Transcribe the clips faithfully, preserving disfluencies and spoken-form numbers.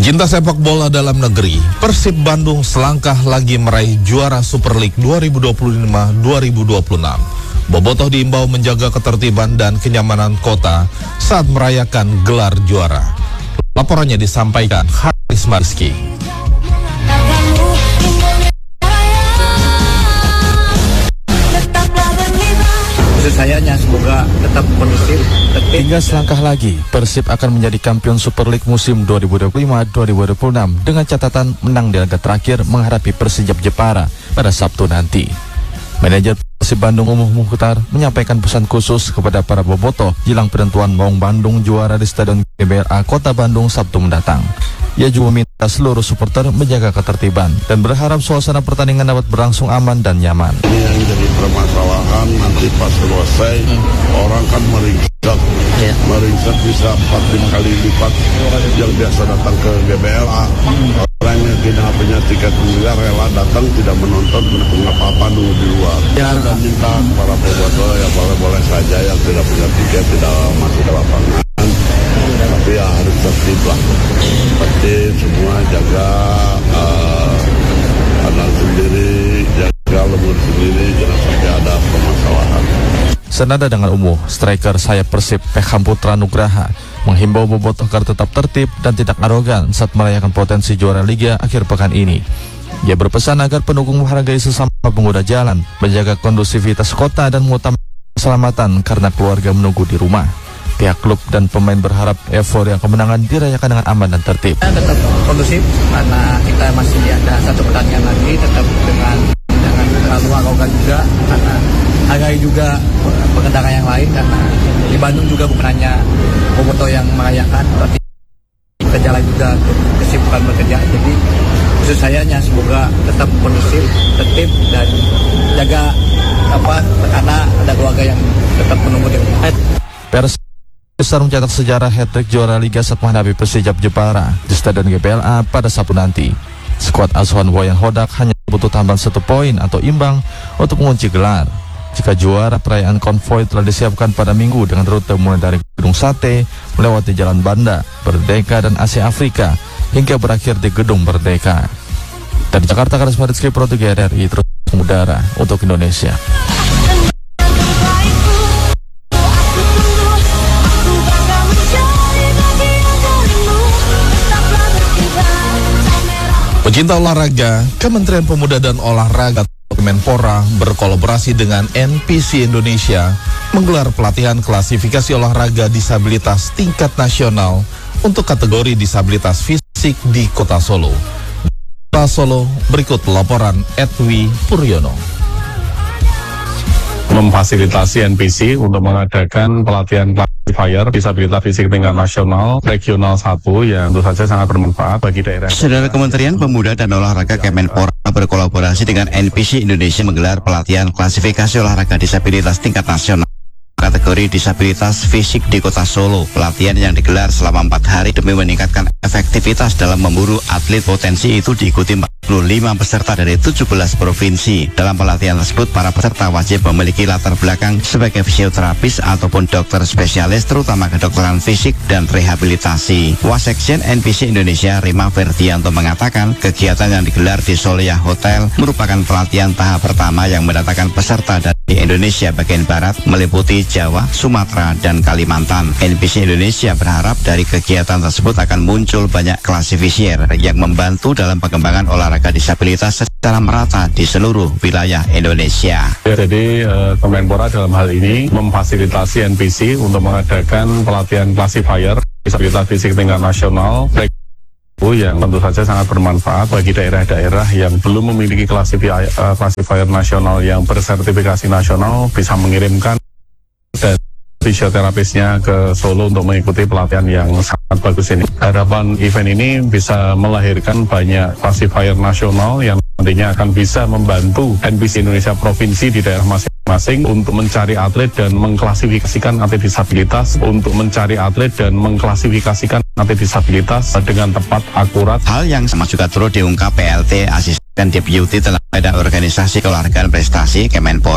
Pecinta sepak bola dalam negeri, Persib Bandung selangkah lagi meraih juara Super League dua ribu dua puluh lima dua ribu dua puluh enam. Bobotoh diimbau menjaga ketertiban dan kenyamanan kota saat merayakan gelar juara. Laporannya disampaikan Haris Mariski. Sayanya semoga tetap kondusif. Hingga selangkah lagi, Persib akan menjadi kampion Super League musim dua ribu dua puluh lima dua ribu dua puluh enam dengan catatan menang di laga terakhir menghadapi Persijap Jepara pada Sabtu nanti. Manajer Persib Bandung Umuh Mukhtar menyampaikan pesan khusus kepada para bobotoh jelang penentuan Maung Bandung juara di Stadion G B L A Kota Bandung Sabtu mendatang. Ia juga meminta seluruh supporter menjaga ketertiban dan berharap suasana pertandingan dapat berlangsung aman dan nyaman. Ini yang jadi permasalahan nanti pas selesai hmm. orang kan meringsek, yeah. meringsek bisa empat lima kali lipat yang biasa datang ke G B L A. Hmm. Orang yang tidak punya tiket juga rela datang tidak menonton apa-apa nunggu di luar. Ya, dan minta para bobotoh ya boleh-boleh saja yang tidak punya tiket tidak masuk ke lapangan. Tapi ya harus tertib lah, tertib semua, jaga uh, anak sendiri, jaga lemur sendiri, jangan sampai ada permasalahan. Senada dengan Umuh, striker sayap Persib Pekam Putra Nugraha menghimbau bobotoh agar tetap tertib dan tidak arogan saat merayakan potensi juara Liga akhir pekan ini. Ia berpesan agar pendukung menghargai sesama pengguna jalan, menjaga kondusivitas kota dan mengutamakan keselamatan karena keluarga menunggu di rumah. Pihak klub dan pemain berharap euforia kemenangan dirayakan dengan aman dan tertib. Tetap kondusif karena kita masih ada satu pertandingan lagi, tetap dengan dengan terlalu arogan juga karena hargai juga pengendara yang lain, karena di Bandung juga bukan hanya bobotoh yang merayakan, tapi kerja lain juga kesibukan bekerja. Jadi khusus sayanya semoga tetap kondusif, tertib dan jaga apa karena ada keluarga yang tetap menunggu di rumah. Pers besar mencetak sejarah hat-trick juara Liga saat menghadapi Persijap Jepara di Stadion G B L A pada Sabtu nanti. Skuad asuhan Wayan Hodak hanya butuh tambahan satu poin atau imbang untuk mengunci gelar. Jika juara, perayaan konvoi telah disiapkan pada Minggu dengan rute mulai dari Gedung Sate, melewati Jalan Banda, Merdeka dan Asia Afrika, hingga berakhir di Gedung Merdeka. Dari Jakarta, Haris Mariski, Pro tiga R I, terus mengudara untuk Indonesia. Pecinta olahraga, Kementerian Pemuda dan Olahraga Kemenpora berkolaborasi dengan N P C Indonesia menggelar pelatihan klasifikasi olahraga disabilitas tingkat nasional untuk kategori disabilitas fisik di Kota Solo. Kota Solo, berikut laporan Edwi Puryono. Memfasilitasi N P C untuk mengadakan pelatihan classifier disabilitas fisik tingkat nasional regional satu yang tentu saja sangat bermanfaat bagi daerah. Saudara, Kementerian Pemuda dan Olahraga Kemenpora berkolaborasi dengan N P C Indonesia menggelar pelatihan klasifikasi olahraga disabilitas tingkat nasional kategori disabilitas fisik di Kota Solo. Pelatihan yang digelar selama empat hari demi meningkatkan efektivitas dalam memburu atlet potensi itu diikuti empat puluh lima peserta dari tujuh belas provinsi. Dalam pelatihan tersebut, para peserta wajib memiliki latar belakang sebagai fisioterapis ataupun dokter spesialis, terutama kedokteran fisik dan rehabilitasi. Wasekjen N P C Indonesia Rima Ferdianto mengatakan kegiatan yang digelar di Soleah Hotel merupakan pelatihan tahap pertama yang mendatangkan peserta dari Indonesia bagian barat meliputi Jawa, Sumatera, dan Kalimantan. N P C Indonesia berharap dari kegiatan tersebut akan muncul banyak klasifisir yang membantu dalam pengembangan olahraga disabilitas secara merata di seluruh wilayah Indonesia. Ya, jadi uh, Kemenpora dalam hal ini memfasilitasi N P C untuk mengadakan pelatihan classifier disabilitas fisik tingkat nasional yang tentu saja sangat bermanfaat bagi daerah-daerah yang belum memiliki classifier, uh, classifier nasional yang bersertifikasi nasional, bisa mengirimkan dan fisioterapisnya ke Solo untuk mengikuti pelatihan yang sangat bagus ini. Harapan event ini bisa melahirkan banyak classifier nasional yang nantinya akan bisa membantu N P C Indonesia provinsi di daerah masing-masing untuk mencari atlet dan mengklasifikasikan atlet disabilitas, untuk mencari atlet dan mengklasifikasikan atlet disabilitas dengan tepat, akurat. Hal yang sama juga turut diungkap P L T Asisten Deputi Tenaga Organisasi Keolahragaan Prestasi Kemenpora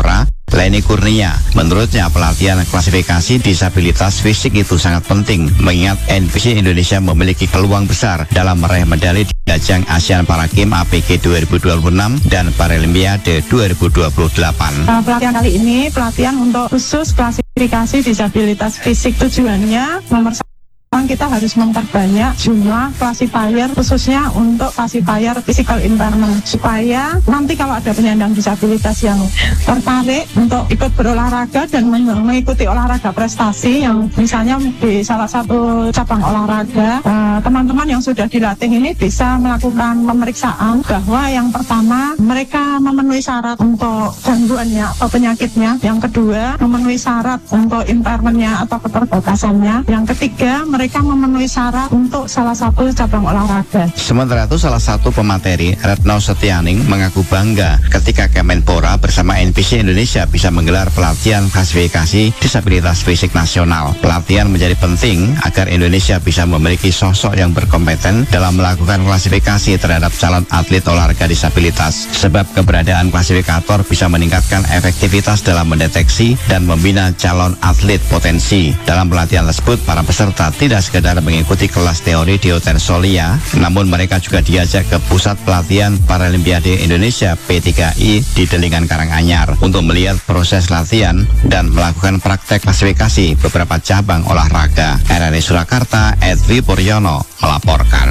Leni Kurnia. Menurutnya pelatihan klasifikasi disabilitas fisik itu sangat penting mengingat N P C Indonesia memiliki peluang besar dalam meraih medali di ajang ASEAN Para Games A P G dua ribu dua puluh enam dan Paralimpiade dua ribu dua puluh delapan. Uh, pelatihan kali ini pelatihan untuk khusus klasifikasi disabilitas fisik. Tujuannya nomor satu, kita harus memperbanyak jumlah classifier khususnya untuk classifier physical impairment supaya nanti kalau ada penyandang disabilitas yang tertarik untuk ikut berolahraga dan mengikuti olahraga prestasi yang misalnya di salah satu cabang olahraga, teman-teman yang sudah dilatih ini bisa melakukan pemeriksaan bahwa yang pertama mereka memenuhi syarat untuk gangguannya atau penyakitnya, yang kedua memenuhi syarat untuk impairmentnya atau keterbatasannya, yang ketiga mereka memenuhi syarat untuk salah satu cabang olahraga. Sementara itu salah satu pemateri, Retno Setianing, mengaku bangga ketika Kemenpora bersama N P C Indonesia bisa menggelar pelatihan klasifikasi disabilitas fisik nasional. Pelatihan menjadi penting agar Indonesia bisa memiliki sosok yang berkompeten dalam melakukan klasifikasi terhadap calon atlet olahraga disabilitas. Sebab keberadaan klasifikator bisa meningkatkan efektivitas dalam mendeteksi dan membina calon atlet potensi. Dalam pelatihan tersebut, para peserta tidak sekedar mengikuti kelas teori di Hotel Solia, namun mereka juga diajak ke Pusat Pelatihan Paralimpiade Indonesia P tiga I di Delingan Karanganyar untuk melihat proses latihan dan melakukan praktek klasifikasi beberapa cabang olahraga. R R I Surakarta, Edwi Puryono melaporkan.